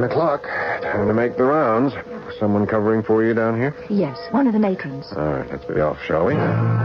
o'clock. Time to make the rounds. Someone covering for you down here? Yes, one of the matrons. All right, let's be off, shall we?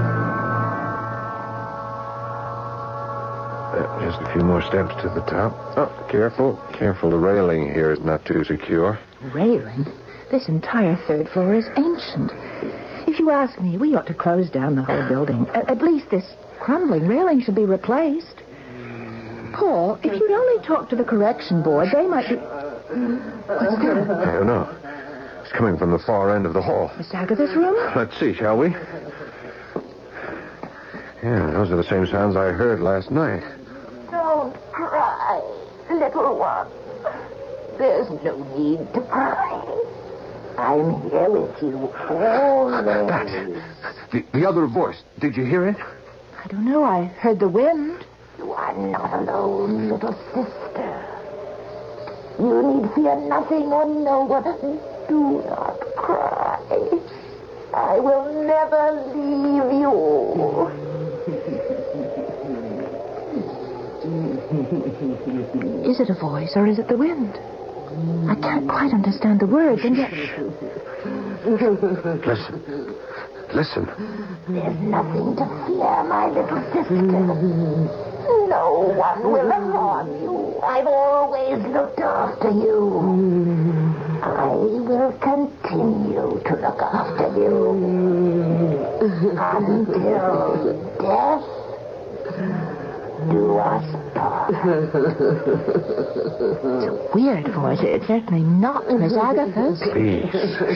Just a few more steps to the top. Oh, careful. Careful, the railing here is not too secure. Railing? This entire third floor is ancient. If you ask me, we ought to close down the whole building. At least this crumbling railing should be replaced. Paul, if you'd only talk to the correction board, they might be... What's that? I don't know. It's coming from the far end of the hall. Miss Agatha's room? Let's see, shall we? Yeah, those are the same sounds I heard last night. Don't cry, little one. There's no need to cry. I'm here with you always. That. The other voice. Did you hear it? I don't know. I heard the wind. You are not alone, little sister. You need fear nothing or no one. Do not cry. I will never leave you. Is it a voice or is it the wind? I can't quite understand the words, and yet... Listen. There's nothing to fear, my little sister. No one will harm you. I've always looked after you. I will continue to look after you. Until death do us part. It's a weird voice. It's certainly not Miss Agatha's. Please.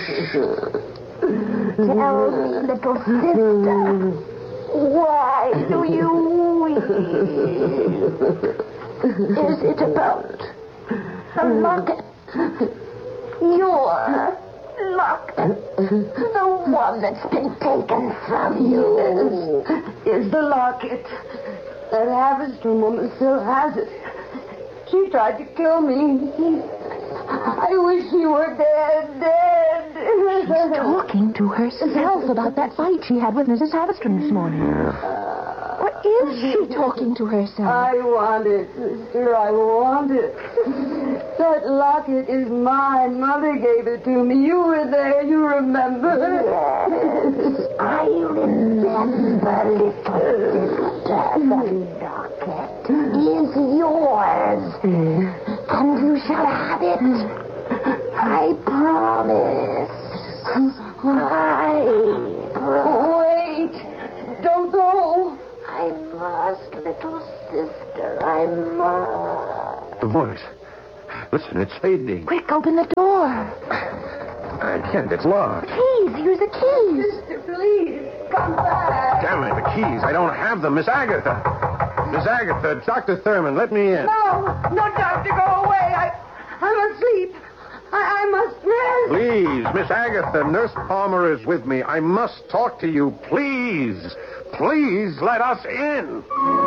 Tell me, little sister, why do you weep? Is it about a locket? Your locket? The one that's been taken from you? Is the locket. That Havistrom woman still has it. She tried to kill me. I wish she were dead. She's talking to herself about that fight she had with Mrs. Havistrom this morning. What is she talking to herself? I want it, sister. I want it. That locket is mine. Mother gave it to me. You were there. You remember? Yes, I remember, little sister. The locket is yours. And you shall have it. I promise. Wait. Don't go. I must, little sister. I must. The voice. Listen, it's fading. Quick, open the door. I can't. It's locked. Keys. Here's the keys. Sister, please. Come back. Damn it, the keys. I don't have them. Miss Agatha. Miss Agatha, Dr. Thurman, let me in. No, doctor, go away. I'm asleep. I must rest. Please, Miss Agatha, Nurse Palmer is with me. I must talk to you. Please. Please let us in.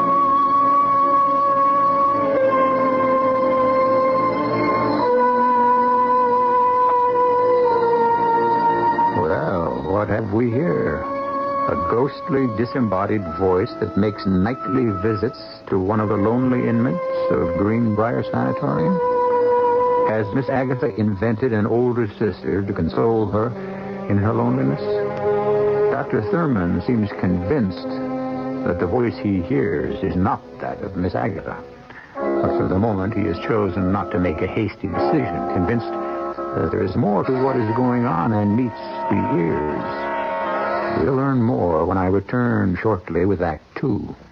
Well, what have we here? A ghostly, disembodied voice that makes nightly visits to one of the lonely inmates of Greenbrier Sanatorium? Has Miss Agatha invented an older sister to console her in her loneliness? Dr. Thurman seems convinced that the voice he hears is not that of Miss Agatha. But for the moment, he has chosen not to make a hasty decision, convinced that there is more to what is going on than meets the ears. We'll learn more when I return shortly with Act 2.